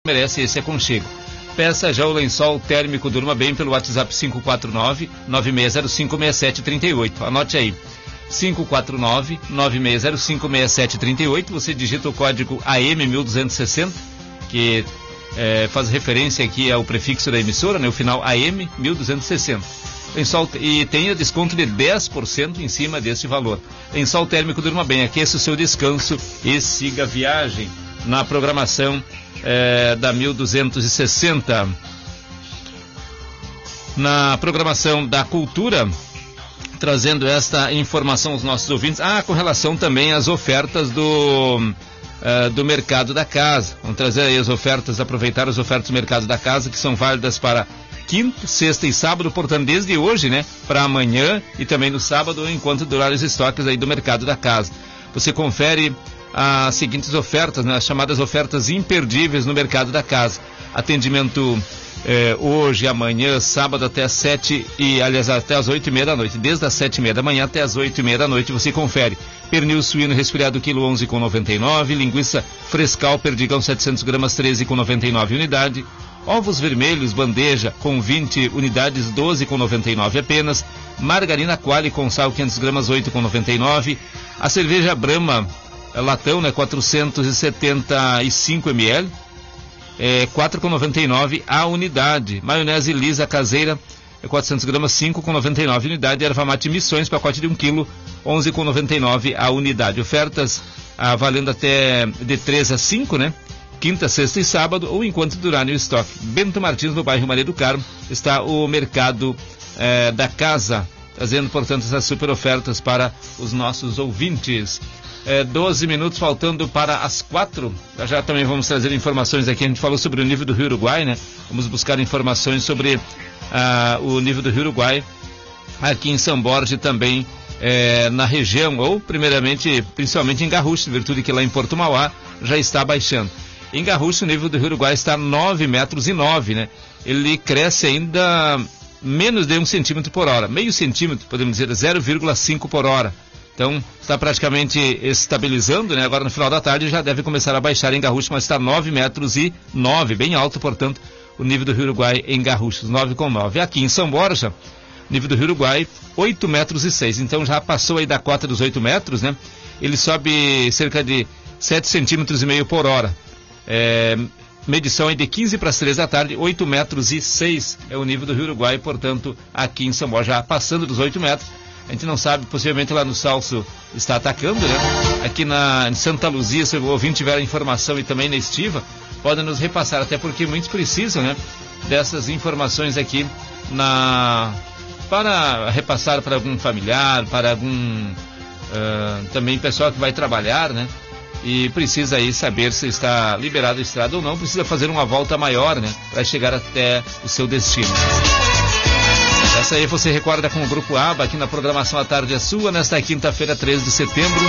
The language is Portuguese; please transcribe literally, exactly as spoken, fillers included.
merece esse aconchego. Peça já o lençol térmico Durma Bem pelo WhatsApp cinco quatro nove, nove seis zero cinco, seis sete três oito. Anote aí, cinco quatro nove, nove seis zero cinco, seis sete três oito. Você digita o código A M mil duzentos e sessenta, que é, faz referência aqui ao prefixo da emissora, né, o final A M mil duzentos e sessenta. Lençol, e tenha desconto de dez por cento em cima desse valor. Lençol térmico Durma Bem, aqueça o seu descanso e siga a viagem na programação é, da mil duzentos e sessenta. Na programação da Cultura, trazendo esta informação aos nossos ouvintes. Ah, com relação também às ofertas do, uh, do Mercado da Casa. Vamos trazer aí as ofertas, aproveitar as ofertas do Mercado da Casa, que são válidas para quinta, sexta e sábado, portanto, desde hoje, né, para amanhã e também no sábado, enquanto durar os estoques aí do Mercado da Casa. Você confere as seguintes ofertas, né, as chamadas ofertas imperdíveis no Mercado da Casa. Atendimento eh, hoje, amanhã, sábado até as sete e, aliás, até as oito e meia da noite. Desde as sete e meia da manhã até as oito e meia da noite você confere. Pernil suíno resfriado quilo onze com noventa e nove, linguiça frescal perdigão setecentos gramas treze com noventa e nove unidade. Ovos vermelhos, bandeja, com vinte unidades, doze com noventa e nove apenas. Margarina Quali com sal, quinhentas gramas, oito com noventa e nove. A cerveja Brahma, latão, né, quatrocentos e setenta e cinco mililitros, é, quatro com noventa e nove a unidade. Maionese lisa caseira, é, quatrocentas gramas, cinco com noventa e nove unidade. Erva mate Missões, pacote de um quilo, onze com noventa e nove a unidade. Ofertas ah, valendo até de três a cinco, né? Quinta, sexta e sábado, ou enquanto durar o estoque. Bento Martins, no bairro Maria do Carmo, está o Mercado eh, da Casa, trazendo, portanto, essas super ofertas para os nossos ouvintes. Eh, doze minutos faltando para as quatro. Já, já também vamos trazer informações aqui. A gente falou sobre o nível do Rio Uruguai, né? Vamos buscar informações sobre ah, o nível do Rio Uruguai aqui em São Borja também. É, na região, ou primeiramente, principalmente em Garrucho, em virtude que lá em Porto Mauá já está baixando. Em Garrucho, o nível do Rio Uruguai está nove metros e nove, né? Ele cresce ainda menos de um centímetro por hora, meio centímetro, podemos dizer, zero vírgula cinco por hora. Então, está praticamente estabilizando, né? Agora no final da tarde já deve começar a baixar em Garrucho, mas está nove metros e nove, bem alto, portanto, o nível do Rio Uruguai em Garrucho, nove com nove. Aqui em São Borja, nível do Rio Uruguai, oito metros e seis, então já passou aí da cota dos oito metros, né? Ele sobe cerca de sete centímetros e meio por hora. É, medição aí de quinze para as três da tarde, oito metros e seis é o nível do Rio Uruguai, portanto, aqui em São Borja, já passando dos oito metros. A gente não sabe, possivelmente lá no Salso está atacando, né? Aqui na, em Santa Luzia, se o ouvinte tiver a informação e também na Estiva, podem nos repassar, até porque muitos precisam, né, dessas informações aqui na... para repassar para algum familiar, para algum uh, também pessoal que vai trabalhar, né? E precisa aí saber se está liberado a estrada ou não, precisa fazer uma volta maior, né? Para chegar até o seu destino. Essa aí você recorda com o Grupo ABA aqui na programação A Tarde é Sua, nesta quinta-feira, treze de setembro.